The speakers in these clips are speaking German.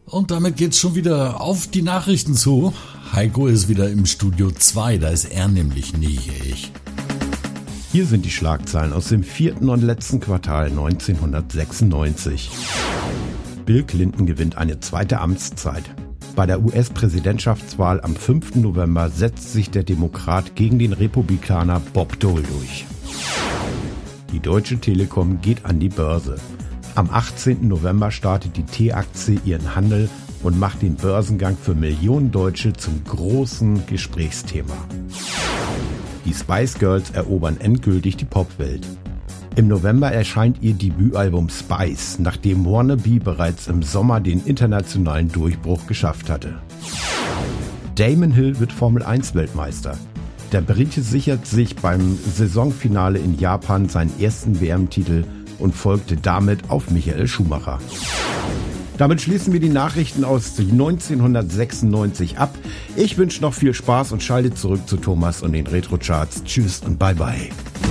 Und damit geht's schon wieder auf die Nachrichten zu. Heiko ist wieder im Studio 2, da ist er nämlich nicht ich. Hier sind die Schlagzeilen aus dem 4. und letzten Quartal 1996. Bill Clinton gewinnt eine zweite Amtszeit. Bei der US-Präsidentschaftswahl am 5. November setzt sich der Demokrat gegen den Republikaner Bob Dole durch. Die Deutsche Telekom geht an die Börse. Am 18. November startet die T-Aktie ihren Handel und macht den Börsengang für Millionen Deutsche zum großen Gesprächsthema. Die Spice Girls erobern endgültig die Popwelt. Im November erscheint ihr Debütalbum Spice, nachdem Wannabe bereits im Sommer den internationalen Durchbruch geschafft hatte. Damon Hill wird Formel-1-Weltmeister. Der Brite sichert sich beim Saisonfinale in Japan seinen ersten WM-Titel und folgte damit auf Michael Schumacher. Damit schließen wir die Nachrichten aus 1996 ab. Ich wünsche noch viel Spaß und schalte zurück zu Thomas und den Retro-Charts. Tschüss und bye bye.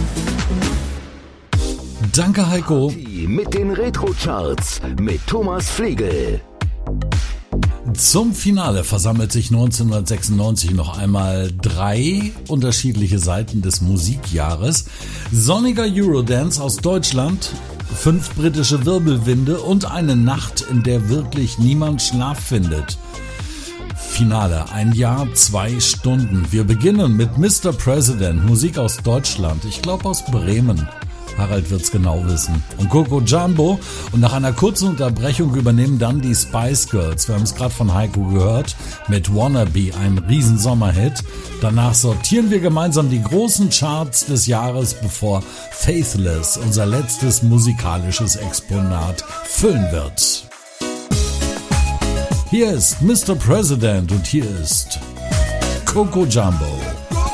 Danke, Heiko. Mit den Retro-Charts mit Thomas Flegel. Zum Finale versammelt sich 1996 noch einmal 3 unterschiedliche Seiten des Musikjahres. Sonniger Eurodance aus Deutschland, 5 britische Wirbelwinde und eine Nacht, in der wirklich niemand Schlaf findet. Finale, 1 Jahr, 2 Stunden. Wir beginnen mit Mr. President, Musik aus Deutschland, ich glaube aus Bremen. Harald wird's genau wissen. Und Coco Jumbo. Und nach einer kurzen Unterbrechung übernehmen dann die Spice Girls. Wir haben es gerade von Heiko gehört. Mit Wannabe, einem riesen Sommerhit. Danach sortieren wir gemeinsam die großen Charts des Jahres, bevor Faithless, unser letztes musikalisches Exponat, füllen wird. Hier ist Mr. President und hier ist Coco Jumbo.